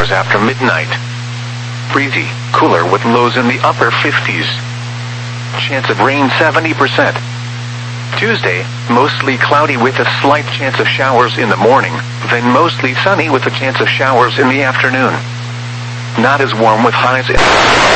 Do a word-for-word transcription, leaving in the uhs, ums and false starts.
showers after midnight. Breezy, cooler with lows in the upper fifties. Chance of rain seventy percent. Tuesday, mostly cloudy with a slight chance of showers in the morning, then mostly sunny with a chance of showers in the afternoon. Not as warm with highs in